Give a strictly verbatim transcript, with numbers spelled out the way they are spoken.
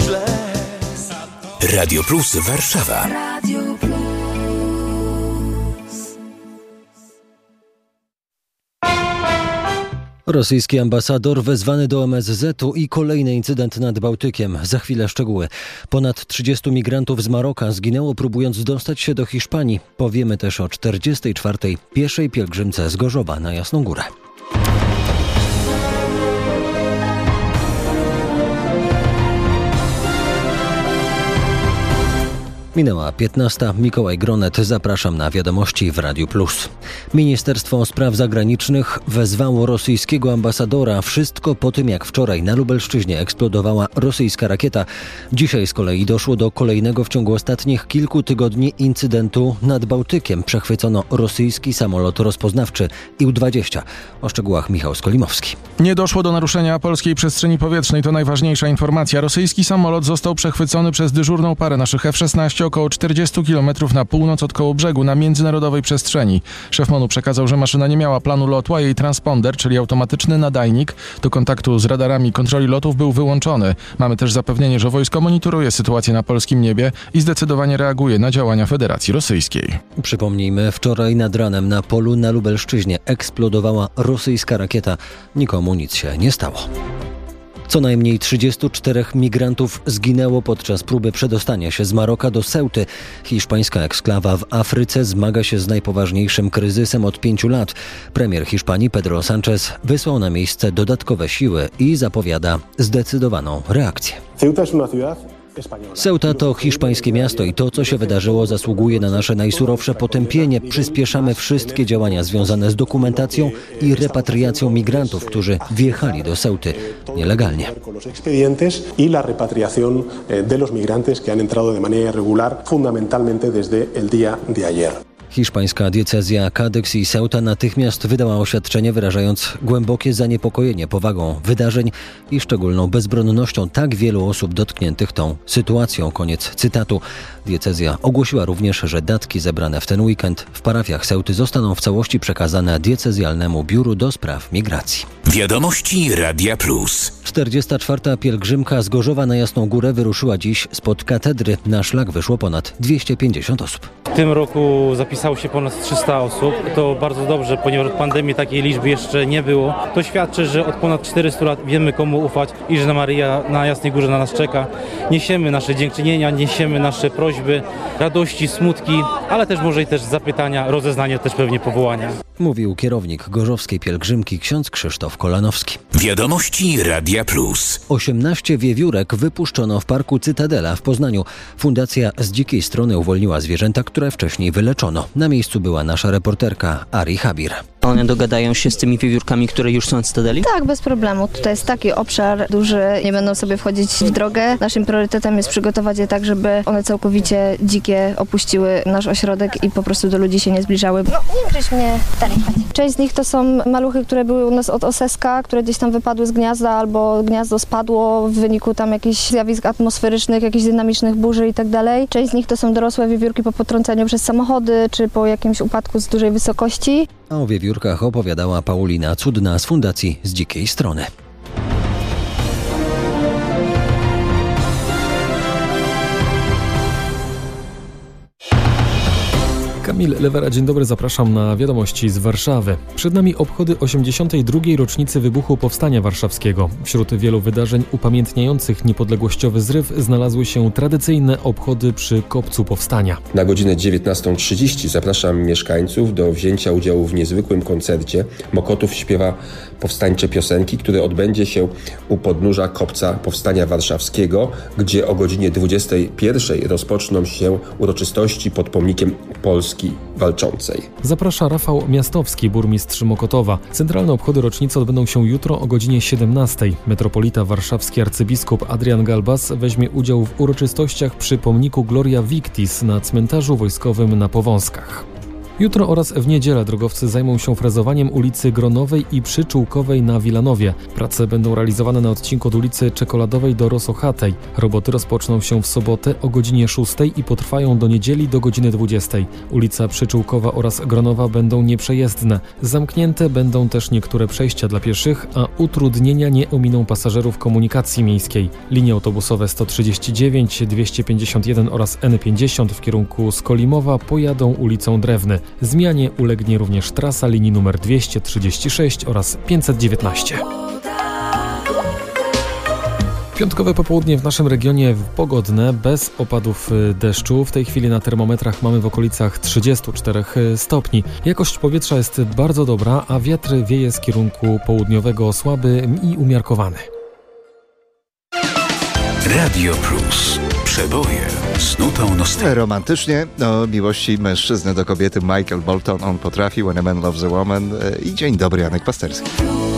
źle. Radio Plus Warszawa. Radio Plus. Rosyjski ambasador wezwany do M S Z-u i kolejny incydent nad Bałtykiem. Za chwilę szczegóły. Ponad trzydziestu migrantów z Maroka zginęło, próbując dostać się do Hiszpanii. Powiemy też o czterdziestej czwartej pieszej pielgrzymce z Gorzowa na Jasną Górę. Minęła piętnasta. Mikołaj Gronet. Zapraszam na wiadomości w Radiu Plus. Ministerstwo Spraw Zagranicznych wezwało rosyjskiego ambasadora. Wszystko po tym, jak wczoraj na Lubelszczyźnie eksplodowała rosyjska rakieta. Dzisiaj z kolei doszło do kolejnego w ciągu ostatnich kilku tygodni incydentu nad Bałtykiem. Przechwycono rosyjski samolot rozpoznawczy I U dwadzieścia. O szczegółach Michał Skolimowski. Nie doszło do naruszenia polskiej przestrzeni powietrznej. To najważniejsza informacja. Rosyjski samolot został przechwycony przez dyżurną parę naszych F szesnaście około czterdziestu kilometrów na północ od Kołobrzegu na międzynarodowej przestrzeni. Szef MONU przekazał, że maszyna nie miała planu lotu, a jej transponder, czyli automatyczny nadajnik do kontaktu z radarami kontroli lotów, był wyłączony. Mamy też zapewnienie, że wojsko monitoruje sytuację na polskim niebie i zdecydowanie reaguje na działania Federacji Rosyjskiej. Przypomnijmy, wczoraj nad ranem na polu na Lubelszczyźnie eksplodowała rosyjska rakieta. Nikomu nic się nie stało. Co najmniej trzydziestu czterech migrantów zginęło podczas próby przedostania się z Maroka do Ceuty. Hiszpańska eksklawa w Afryce zmaga się z najpoważniejszym kryzysem od pięciu lat. Premier Hiszpanii Pedro Sánchez wysłał na miejsce dodatkowe siły i zapowiada zdecydowaną reakcję. Ceuta to hiszpańskie miasto i to, co się wydarzyło, zasługuje na nasze najsurowsze potępienie. Przyspieszamy wszystkie działania związane z dokumentacją i repatriacją migrantów, którzy wjechali do Ceuty nielegalnie. Hiszpańska diecezja Cádiz i Ceuta natychmiast wydała oświadczenie, wyrażając głębokie zaniepokojenie powagą wydarzeń i szczególną bezbronnością tak wielu osób dotkniętych tą sytuacją. Koniec cytatu. Diecezja ogłosiła również, że datki zebrane w ten weekend w parafiach Ceuty zostaną w całości przekazane diecezjalnemu biuru do spraw migracji. Wiadomości Radia Plus. czterdziesta czwarta pielgrzymka z Gorzowa na Jasną Górę wyruszyła dziś spod katedry. Na szlak wyszło ponad dwieście pięćdziesiąt osób. W tym roku zapisało się ponad trzysta osób. To bardzo dobrze, ponieważ od pandemii takiej liczby jeszcze nie było. To świadczy, że od ponad czterystu lat wiemy, komu ufać i że Maryja na Jasnej Górze na nas czeka. Niesiemy nasze dziękczynienia, niesiemy nasze prośby, radości, smutki, ale też może i też zapytania, rozeznania, też pewnie powołania. Mówił kierownik gorzowskiej pielgrzymki ksiądz Krzysztof Kolanowski. Wiadomości Radia Plus. osiemnaście wiewiórek wypuszczono w parku Cytadela w Poznaniu. Fundacja z dzikiej strony uwolniła zwierzęta, które wcześniej wyleczono. Na miejscu była nasza reporterka Ari Habir. One dogadają się z tymi wiewiórkami, które już są w Cytadeli? Tak, bez problemu. Tutaj jest taki obszar duży, nie będą sobie wchodzić w drogę. Naszym priorytetem jest przygotować je tak, żeby one całkowicie dzikie opuściły nasz ośrodek i po prostu do ludzi się nie zbliżały. No, nie gdzieś mnie dalej chodzi. Część z nich to są maluchy, które były u nas od oseska, które gdzieś tam wypadły z gniazda albo gniazdo spadło w wyniku tam jakichś zjawisk atmosferycznych, jakichś dynamicznych burzy i tak dalej. Część z nich to są dorosłe wiewiórki po potrąceniu przez samochody czy po jakimś upadku z dużej wysokości. A o wiewiórkach opowiadała Paulina Cudna z Fundacji z dzikiej strony. Kamil Lewera, dzień dobry, zapraszam na wiadomości z Warszawy. Przed nami obchody osiemdziesiątej drugiej rocznicy wybuchu Powstania Warszawskiego. Wśród wielu wydarzeń upamiętniających niepodległościowy zryw znalazły się tradycyjne obchody przy Kopcu Powstania. Na godzinę dziewiętnastą trzydzieści zapraszam mieszkańców do wzięcia udziału w niezwykłym koncercie. Mokotów śpiewa powstańcze piosenki, który odbędzie się u podnóża Kopca Powstania Warszawskiego, gdzie o godzinie dwudziestej pierwszej rozpoczną się uroczystości pod pomnikiem Polski walczącej. Zaprasza Rafał Miastowski, burmistrz Mokotowa. Centralne obchody rocznicy odbędą się jutro o godzinie siedemnastej. Metropolita warszawski arcybiskup Adrian Galbas weźmie udział w uroczystościach przy pomniku Gloria Victis na cmentarzu wojskowym na Powązkach. Jutro oraz w niedzielę drogowcy zajmą się frezowaniem ulicy Gronowej i Przyczółkowej na Wilanowie. Prace będą realizowane na odcinku od ulicy Czekoladowej do Rosochatej. Roboty rozpoczną się w sobotę o godzinie szóstej i potrwają do niedzieli do godziny dwudziestej. Ulica Przyczółkowa oraz Gronowa będą nieprzejezdne. Zamknięte będą też niektóre przejścia dla pieszych, a utrudnienia nie ominą pasażerów komunikacji miejskiej. Linie autobusowe sto trzydzieści dziewięć, dwieście pięćdziesiąt jeden oraz N pięćdziesiąt w kierunku Skolimowa pojadą ulicą Drewny. Zmianie ulegnie również trasa linii numer dwieście trzydzieści sześć oraz pięćset dziewiętnaście. Piątkowe popołudnie w naszym regionie pogodne, bez opadów deszczu. W tej chwili na termometrach mamy w okolicach trzydzieści cztery stopni. Jakość powietrza jest bardzo dobra, a wiatr wieje z kierunku południowego słaby i umiarkowany. Radio Plus. Przeboje z nutą nostalgii. Romantycznie o miłości mężczyzny do kobiety Michael Bolton. On potrafił, When a Man Loves a Woman. I dzień dobry, Janek Pasterski.